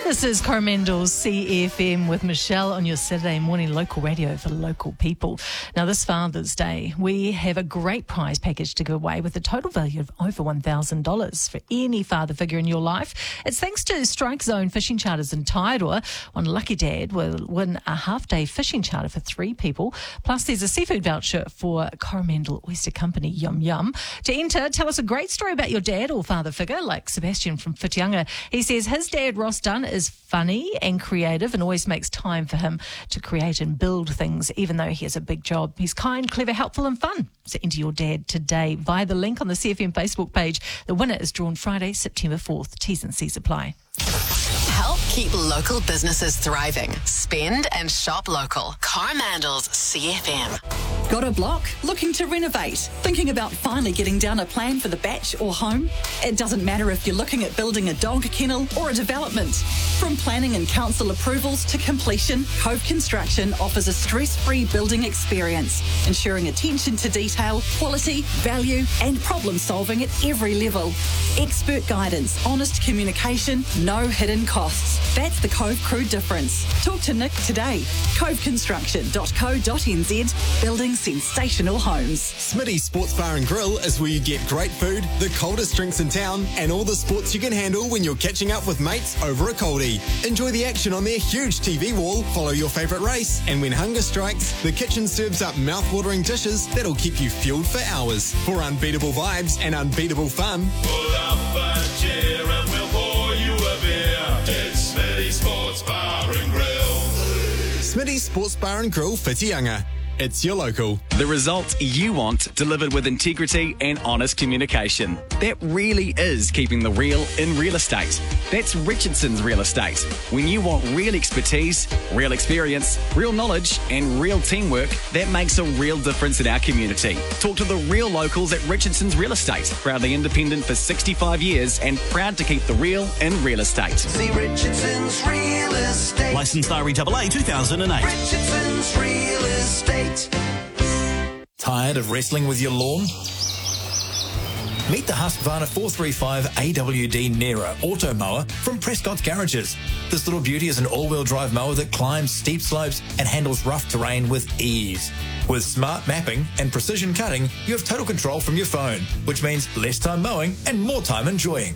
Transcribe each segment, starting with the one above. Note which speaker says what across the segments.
Speaker 1: This is Coromandel's CFM with Michelle on your Saturday morning local radio for local people. Now, this Father's Day, we have a great prize package to give away with a total value of over $1,000 for any father figure in your life. It's thanks to Strike Zone Fishing Charters in Tairua. One lucky dad will win a half-day fishing charter for 3 people. Plus, there's a seafood voucher for Coromandel Oyster Company. Yum, yum. To enter, tell us a great story about your dad or father figure, like Sebastian from Whitianga. He says his dad, Ross Dunn, is funny and creative and always makes time for him to create and build things, even though he has a big job. He's kind, clever, helpful and fun. So enter your dad today via the link on the CFM Facebook page. The winner is drawn Friday, September 4th. T's and C's apply.
Speaker 2: Help keep local businesses thriving. Spend and shop local. Coromandel's CFM.
Speaker 3: Got a block? Looking to renovate? Thinking about finally getting down a plan for the batch or home? It doesn't matter if you're looking at building a dog kennel or a development. From planning and council approvals to completion, Cove Construction offers a stress-free building experience, ensuring attention to detail, quality, value and problem solving at every level. Expert guidance, honest communication, no hidden costs. That's the Cove Crew difference. Talk to Nick today. coveconstruction.co.nz. Building sensational homes.
Speaker 4: Smitty's Sports Bar and Grill is where you get great food, the coldest drinks in town, and all the sports you can handle when you're catching up with mates over a coldie. Enjoy the action on their huge TV wall, follow your favourite race, and when hunger strikes, the kitchen serves up mouth-watering dishes that'll keep you fueled for hours. For unbeatable vibes and unbeatable fun,
Speaker 5: pull up a chair and we'll pour you a beer. It's Smitty's Sports Bar and Grill.
Speaker 4: Smitty's Sports Bar and Grill, Whitianga. It's your local.
Speaker 6: The results you want delivered with integrity and honest communication. That really is keeping the real in real estate. That's Richardson's Real Estate. When you want real expertise, real experience, real knowledge and real teamwork, that makes a real difference in our community. Talk to the real locals at Richardson's Real Estate. Proudly independent for 65 years and proud to keep the real in real estate.
Speaker 7: See Richardson's Real Estate.
Speaker 8: Licensed REAA 2008.
Speaker 7: Richardson's Real Estate.
Speaker 8: Tired of wrestling with your lawn? Meet the Husqvarna 435 AWD Nera Auto Mower from Prescott's Garages. This little beauty is an all-wheel drive mower that climbs steep slopes and handles rough terrain with ease. With smart mapping and precision cutting, you have total control from your phone, which means less time mowing and more time enjoying.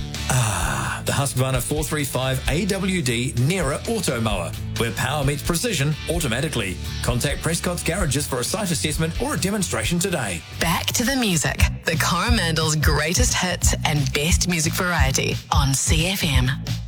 Speaker 8: The Husqvarna 435 AWD Nera Auto Mower, where power meets precision automatically. Contact Prescott's Garages for a site assessment or a demonstration today.
Speaker 2: Back to the music. The Coromandel's greatest hits and best music variety on CFM.